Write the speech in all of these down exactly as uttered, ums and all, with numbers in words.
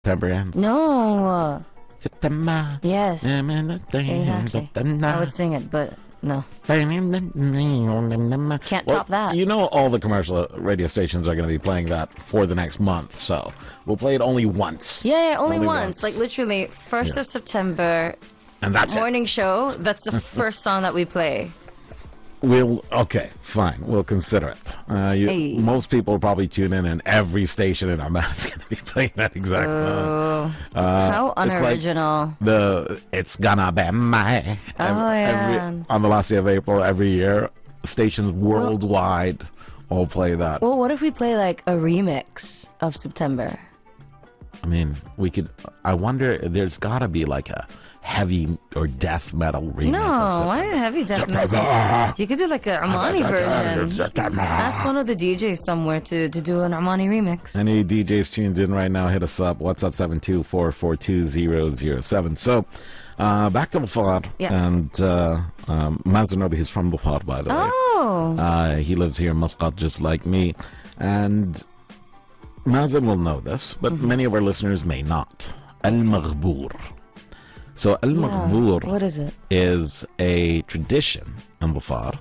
September ends? No. September. Yes. Exactly. I would sing it, but no. Can't Well, top that. You know all the commercial radio stations are going to be playing that for the next month, so we'll play it only once. Yeah, yeah only, Only once. once. Like literally, first Yeah. of September, And that's morning show. That's the first song that we play. it. We'll, okay, fine. We'll consider it. Uh, you, Hey. Most people will probably tune in, and every station in Oman is going to be playing that exact song. Oh, Uh, how it's like unoriginal. the It's Gonna Be My. Oh, yeah. On the last day of April, every year, stations worldwide all play that. Well, what if we play like a remix of September? I mean, we could. I wonder. There's got to be like a heavy or death metal remix. No, of why September. heavy death metal? You could do like a Armani version. Ask one of the D Js somewhere to, to do an Armani remix. Any D Js tuned in right now, hit us up. What's up? seven two four four two zero zero seven. So, uh, back to Dhofar. Yeah. And uh, um, Mazanobi is from Dhofar, by the way. Oh. Uh, he lives here in Muscat just like me. And Mazen will know this, but Mm-hmm. many of our listeners may not. Al-Maghbour. So Al-Maghbour What is it? is a tradition in Dhofar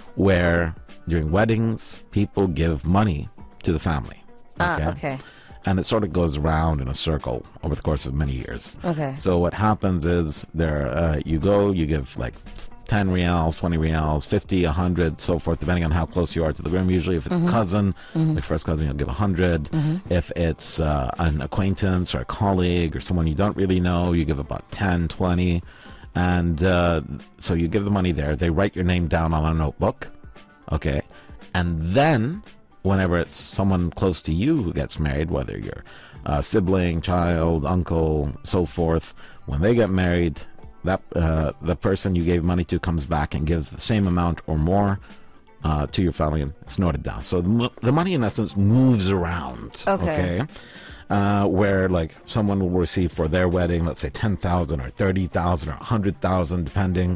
where during weddings, people give money to the family. Ah, okay. And it sort of goes around in a circle over the course of many years. Okay. So what happens is there, uh, you go, you give like ten reals, twenty reals, fifty, a hundred, so forth, depending on how close you are to the groom. Usually if it's Mm-hmm. a cousin, like first cousin, you'll give a hundred. If it's uh, an acquaintance or a colleague or someone you don't really know, you give about ten, twenty. And uh, so you give the money there. They write your name down on a notebook. Okay. And then whenever it's someone close to you who gets married, whether you're a sibling, child, uncle, so forth, when they get married, that uh, the person you gave money to comes back and gives the same amount or more uh, to your family, and it's noted down. So the, mo- the money, in essence, moves around. Okay. Okay? Uh, where like someone will receive for their wedding, let's say ten thousand or thirty thousand or a hundred thousand, depending.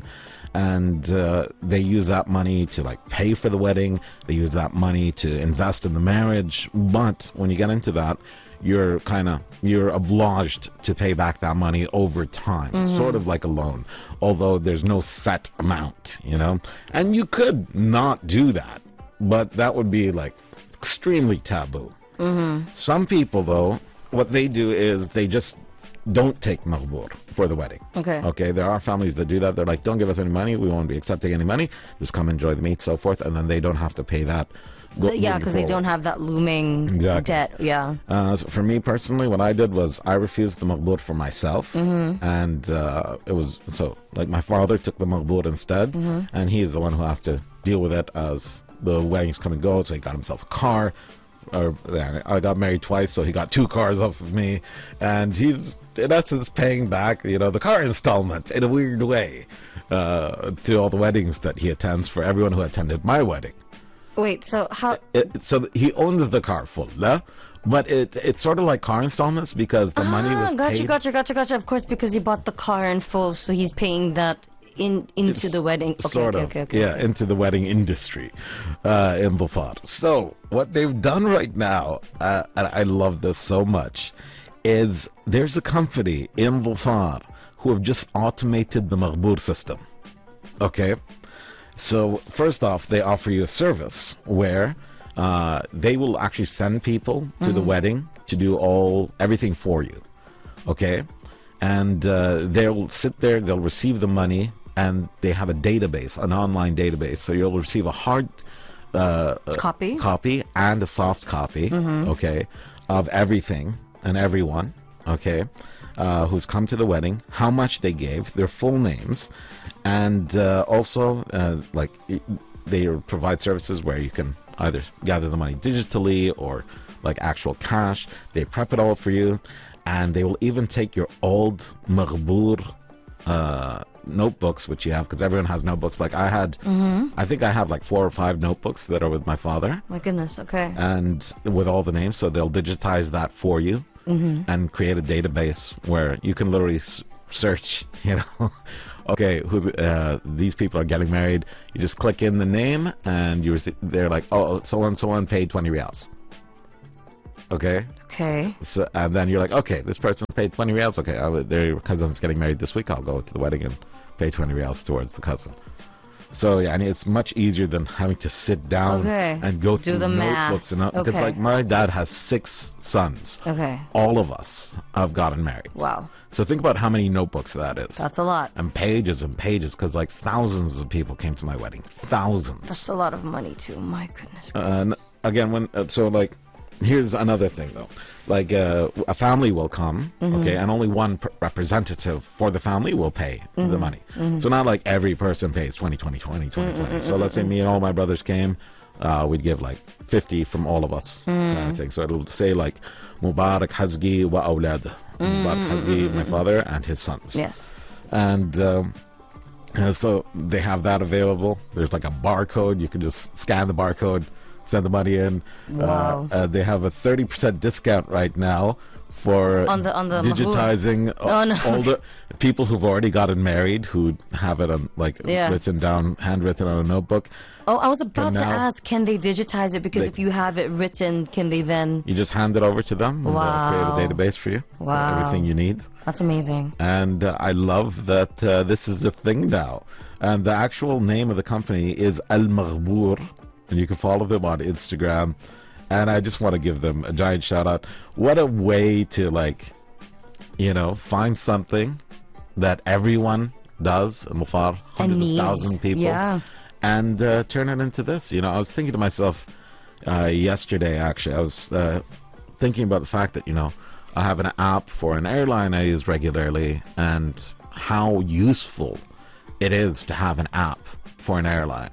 And uh, they use that money to like pay for the wedding. They use that money to invest in the marriage. But when you get into that, you're kind of you're obliged to pay back that money over time, sort of like a loan, although there's no set amount, you know. And you could not do that, but that would be like extremely taboo. Mm-hmm. Some people, though, what they do is they just don't take maghbour for the wedding. Okay. Okay, there are families that do that. They're like, don't give us any money. We won't be accepting any money. Just come enjoy the meat, so forth. And then they don't have to pay that. Go, Yeah, moving because they forward. don't have that looming Exactly. debt. Yeah. Uh, so for me personally, what I did was I refused the maghbour for myself. Mm-hmm. And uh, it was, so, like my father took the maghbour instead. Mm-hmm. And he is the one who has to deal with it as the weddings come and go. So he got himself a car. Or yeah, I got married twice, so he got two cars off of me, and he's in essence paying back, you know, the car installment in a weird way uh, to all the weddings that he attends for everyone who attended my wedding. Wait, so how... It, so he owns the car full, uh, but it it's sort of like car installments because the money was Ah, gotcha, paid. gotcha, gotcha, gotcha. Of course, because he bought the car in full, so he's paying that in into the wedding. Okay, sort okay, of, okay, okay. yeah, into the wedding industry uh, in Dhofar. So what they've done right now, uh, and I love this so much, is there's a company in Dhofar who have just automated the maghbour system. Okay, so first off, they offer you a service where uh, they will actually send people to the wedding to do all everything for you. Okay, and uh, they'll sit there, they'll receive the money. And they have a database, an online database. So you'll receive a hard uh, Copy? copy and a soft copy, okay, of everything and everyone, okay, uh, who's come to the wedding, how much they gave, their full names, and uh, also, uh, like, it, they provide services where you can either gather the money digitally or like actual cash. They prep it all for you, and they will even take your old maghbour uh, notebooks, which you have, because everyone has notebooks. Like I had, I think I have like four or five notebooks that are with my father, My goodness, okay. and with all the names. So they'll digitize that for you and create a database where you can literally s- search. You know, okay, who's uh, these people are getting married. You just click in the name, and you rece- they're like, oh, so and so on paid twenty reals. Okay. Okay. So, and then you're like, okay, this person paid twenty reals. Okay, I'll, their cousin's getting married this week. I'll go to the wedding and pay twenty reals towards the cousin. So yeah, and it's much easier than having to sit down Okay. and go Do through the math. notebooks and because Okay. like my dad has six sons. Okay. All of us have gotten married. Wow. So think about how many notebooks that is. That's a lot. And pages and pages, because like thousands of people came to my wedding. Thousands. That's a lot of money too. My goodness. And again, when uh, so like, here's another thing though. Like uh, a family will come, Mm-hmm. okay, and only one pr- representative for the family will pay Mm-hmm. the money. So not like every person pays twenty, twenty, twenty, twenty, twenty. So let's say me and all my brothers came, uh, we'd give like fifty from all of us, kind of thing. So it'll say like Mubarak Hazgi wa awlad. Mubarak Hazgi, my father, and his sons. Yes. And um, uh, so they have that available. There's like a barcode. You can just scan the barcode, send the money in. Wow. Uh, uh, they have a thirty percent discount right now for On the- on the digitizing Oh, no. all the people who've already gotten married who have it on like Yeah. written down, handwritten on a notebook. Oh, I was about to now- ask, can they digitize it? Because They- if you have it written, can they then... You just hand it over to them, and Wow. they'll create a database for you. with Wow. Everything you need. That's amazing. And uh, I love that uh, this is a thing now. And the actual name of the company is Al Maghbour, and you can follow them on Instagram. And I just want to give them a giant shout out. What a way to, like, you know, find something that everyone does, Mufar, hundreds needs. of thousands of people, Yeah. and uh, turn it into this. You know, I was thinking to myself uh, yesterday, actually, I was uh, thinking about the fact that, you know, I have an app for an airline I use regularly, and how useful it is to have an app for an airline.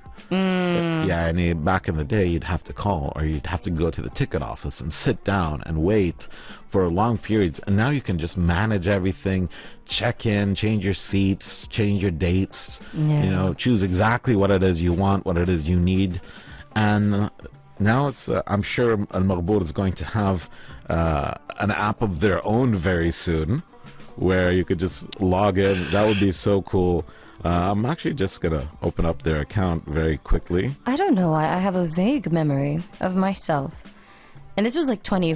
Mm. Yeah, and you- back in the day, you'd have to call or you'd have to go to the ticket office and sit down and wait for long periods. And now you can just manage everything, check in, change your seats, change your dates, Yeah. you know, choose exactly what it is you want, what it is you need. And now it's, uh, I'm sure Al Maghbour is going to have uh, an app of their own very soon where you could just log in. That would be so cool. Uh, I'm actually just going to open up their account very quickly. I don't know. I, I have a vague memory of myself. And this was like twenty,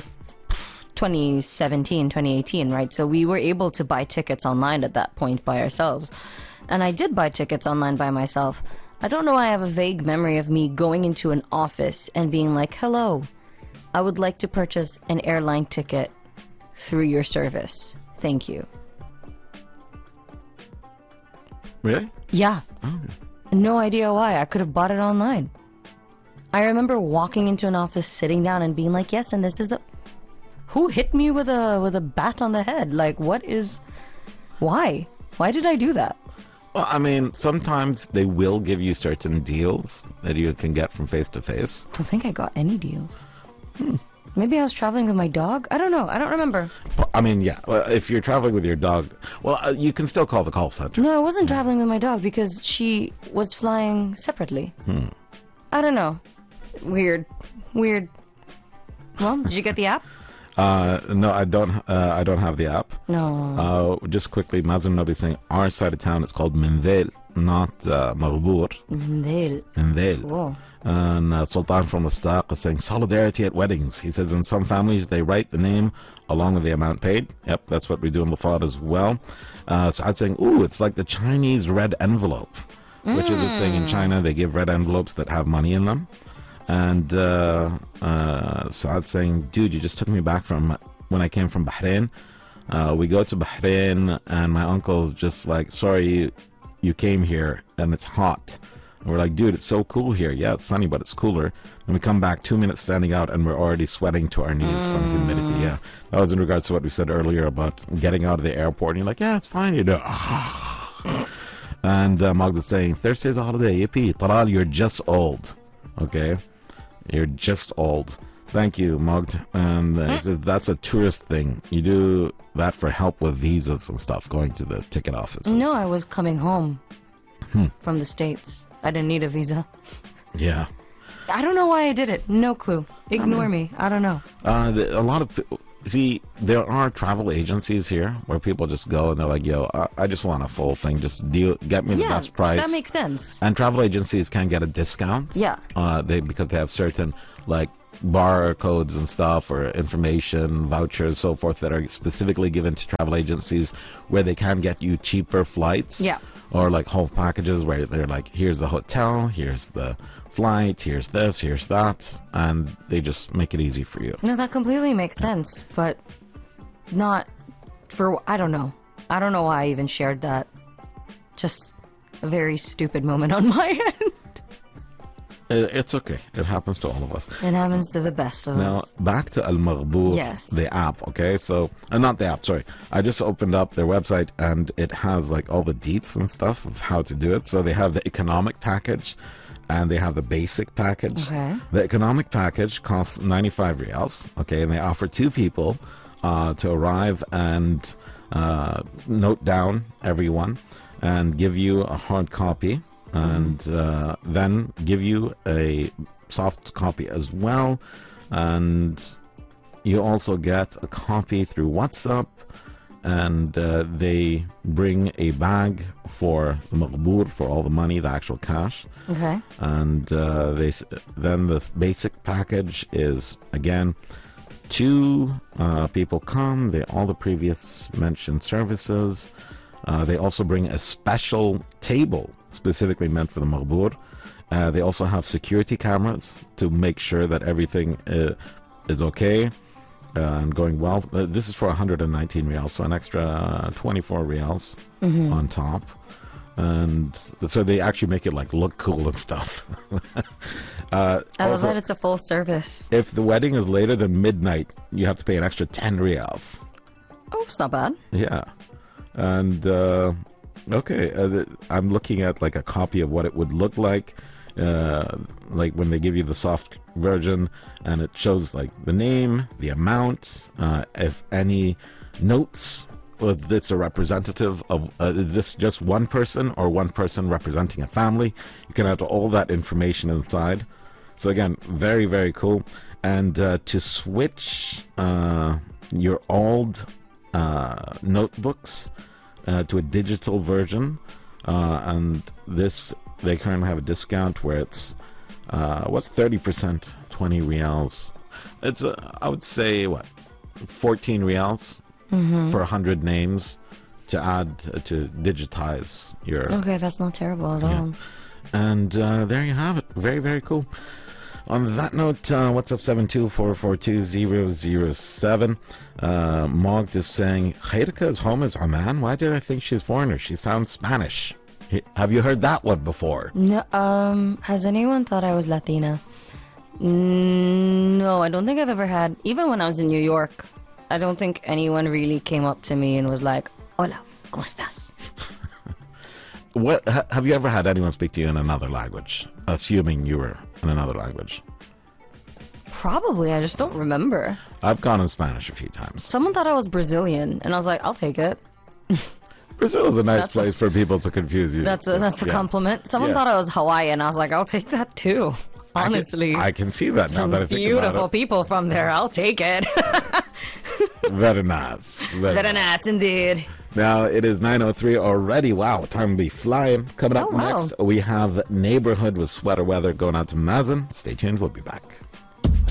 twenty seventeen, twenty eighteen, right? So we were able to buy tickets online at that point by ourselves. And I did buy tickets online by myself. I don't know. I have a vague memory of me going into an office and being like, hello, I would like to purchase an airline ticket through your service. Thank you. Really? Yeah. Oh. No idea why. I could have bought it online. I remember walking into an office, sitting down, and being like, "Yes, and this is the." Who hit me with a with a bat on the head? Like, what is? Why? Why did I do that? Well, I mean, sometimes they will give you certain deals that you can get from face to face. I don't think I got any deals. Maybe I was traveling with my dog. I don't know. I don't remember. Well, I mean, yeah, well, if you're traveling with your dog, well, uh, you can still call the call center. No, I wasn't traveling with my dog because she was flying separately. I don't know. Weird. Weird. Well, did you get the app? Uh, no, I don't. Uh, I don't have the app. No. Uh, just quickly, Mazin Nabi saying our side of town is called Mendel, not uh, Maghbour. Mendel. Mendel. Whoa. And uh, Sultan from Mustaq is saying solidarity at weddings. He says in some families they write the name along with the amount paid. Yep, that's what we do in Lafad as well. Uh, so I'd saying, ooh, it's like the Chinese red envelope, which is a thing in China. They give red envelopes that have money in them. And uh, uh, so I'd saying, dude, you just took me back from when I came from Bahrain. Uh, we go to Bahrain, and my uncle's just like, sorry, you, you came here, and it's hot. And we're like, dude, it's so cool here. Yeah, it's sunny, but it's cooler. And we come back two minutes standing out, and we're already sweating to our knees mm. from humidity. Yeah, that was in regards to what we said earlier about getting out of the airport. And you're like, yeah, it's fine. You know. And uh, Magda's saying, Thursday's a holiday. Yippee. Talal, you're just old. Okay? You're just old. Thank you, Magd. And uh, mm. that's a tourist thing. You do that for help with visas and stuff, going to the ticket office. No, I was coming home hmm. from the States. I didn't need a visa. Yeah. I don't know why I did it. No clue. Ignore I mean, me. I don't know. Uh, the, a lot of people... See, there are travel agencies here where people just go and they're like, yo, I, I just want a full thing. Just deal, get me the yeah, best price. That makes sense. And travel agencies can get a discount. Yeah. Uh, they because they have certain, like, bar codes and stuff, or information, vouchers, so forth, that are specifically given to travel agencies where they can get you cheaper flights. Yeah. Or like whole packages where they're like, here's the hotel, here's the flight, here's this, here's that, and they just make it easy for you. No, that completely makes sense, but not for, I don't know. I don't know why I even shared that. Just a very stupid moment on my end. It, it's okay. It happens to all of us. It happens to the best of Now, us. back to Al Maghbour, Yes. the app, okay? So, uh, not the app, sorry. I just opened up their website and it has like all the deets and stuff of how to do it. So, they have the economic package and they have the basic package. Okay. The economic package costs ninety-five rials, okay? And they offer two people uh, to arrive and uh, note down everyone and give you a hard copy. And uh, then give you a soft copy as well. And you also get a copy through WhatsApp. And uh, they bring a bag for the Maghbour, for all the money, the actual cash. Okay. And uh, they s- then the basic package is, again, two uh, people come. They all the previous mentioned services. Uh, they also bring a special table specifically meant for the Maghbour. Uh, they also have security cameras to make sure that everything uh, is okay uh, and going well. Uh, this is for one hundred nineteen rials, so an extra uh, twenty-four rials Mm-hmm. on top. And so they actually make it like look cool and stuff. uh, I love also, that it's a full service. if the wedding is later than midnight, you have to pay an extra ten rials. Oh, it's not bad. Yeah. And, uh, okay, uh, th- I'm looking at like a copy of what it would look like, uh, like when they give you the soft version, and it shows like the name, the amount, uh, if any notes, if it's a representative of, uh, is this just one person or one person representing a family? You can add all that information inside. So again, very, very cool. And uh, to switch uh, your old uh, notebooks uh, to a digital version, uh, and this, they currently have a discount where it's, uh, what's thirty percent, twenty rials. It's, uh, I would say, what, fourteen rials Mm-hmm. per one hundred names to add, uh, to digitize your... Okay, that's not terrible at Yeah. all. And uh, there you have it. Very, very cool. On that note, uh, what's up, seven two four four two zero zero seven? Uh, Mogged is saying, Khairika's home is Oman. Why did I think she's foreigner? She sounds Spanish. H- Have you heard that one before? No, um, has anyone thought I was Latina? Mm, No, I don't think I've ever had. Even when I was in New York, I don't think anyone really came up to me and was like, "Hola, cómo estás?" What ha- have you ever had anyone speak to you in another language, assuming you were in another language? Probably, I just don't remember. I've gone in Spanish a few times. Someone thought I was Brazilian, and I was like, "I'll take it." Brazil is a nice That's a- place for people to confuse you. That's a that's a Yeah. compliment. Someone Yeah. thought I was Hawaiian. I was like, "I'll take that too." I can- Honestly, I can see that now some that I think beautiful about people from there. I'll take it. it. Very nice. Very, Very nice indeed. Now it is nine oh three already. Wow, time to be flying. Coming up Oh, wow. next, we have Neighborhood with Sweater Weather going out to Mazen. Stay tuned. We'll be back.